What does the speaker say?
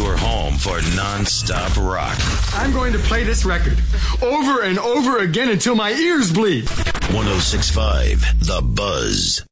your home for non-stop rock. I'm going to play this record over and over again until my ears bleed. 106.5 The Buzz.